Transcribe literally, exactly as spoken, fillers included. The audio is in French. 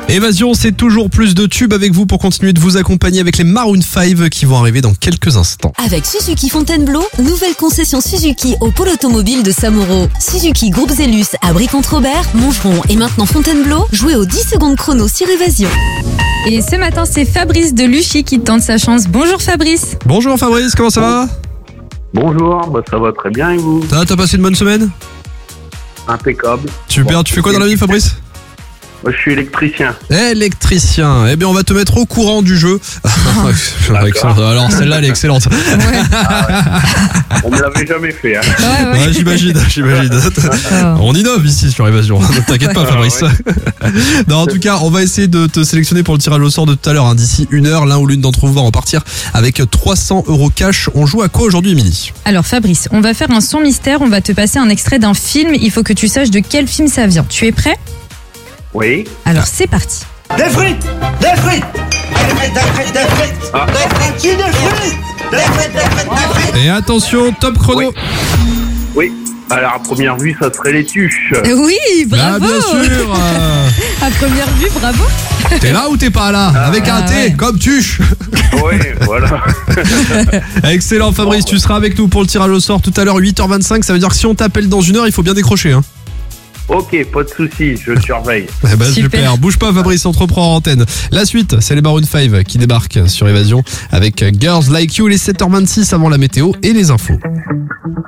Évasion, c'est toujours plus de tubes avec vous pour continuer de vous accompagner avec les Maroon cinq qui vont arriver dans quelques instants. Avec Suzuki Fontainebleau, nouvelle concession Suzuki au pôle automobile de Samoro. Suzuki Groupe Zellus à Brie-Contre-Robert, Montgeron et maintenant Fontainebleau. Jouez aux dix secondes chrono sur Évasion. Et ce matin, c'est Fabrice de Luchy qui tente sa chance. Bonjour Fabrice. Bonjour Fabrice, comment ça va? Bonjour, bah ça va très bien et vous? Ça va, t'as passé une bonne semaine? Impeccable. Super, Bon, tu fais quoi dans la vie Fabrice? Moi je suis électricien. Électricien, eh bien on va te mettre au courant du jeu. Alors celle-là elle est excellente. Ouais. Ah ouais. On me l'avait jamais fait. Hein. Ouais, ouais. Ouais, j'imagine, j'imagine. Oh. On innove ici sur Évasion, ne t'inquiète pas Fabrice. Non, en tout cas, on va essayer de te sélectionner pour le tirage au sort de tout à l'heure, hein. D'ici une heure, l'un ou l'une d'entre vous va repartir avec trois cents euros cash. On joue à quoi aujourd'hui, Émilie? Alors Fabrice, on va faire un son mystère. On va te passer un extrait d'un film. Il faut que tu saches de quel film ça vient. Tu es prêt? Oui. Alors c'est parti. Des frites! Des frites! Des frites, des frites, des frites! Ah. Des frites, qui des frites! Des frites, des frites, des frites! Et attention, top chrono. Oui. Alors à première vue, ça serait les tuches. Euh, Oui, Bah, bravo. bien sûr. euh, À première vue, bravo. T'es là ou t'es pas là? Avec un Ah, T, ouais. comme tuche. Oui, voilà. Excellent Fabrice, tu seras avec nous pour le tirage au sort tout à l'heure, huit heures vingt-cinq. Ça veut dire que si on t'appelle dans une heure, il faut bien décrocher, hein. Ok, pas de souci, je surveille. Eh ben, super. Super. Bouge pas Fabrice, on te reprend en antenne. La suite, c'est les Maroon cinq qui débarquent sur Évasion avec Girls Like You, les sept heures vingt-six avant la météo et les infos.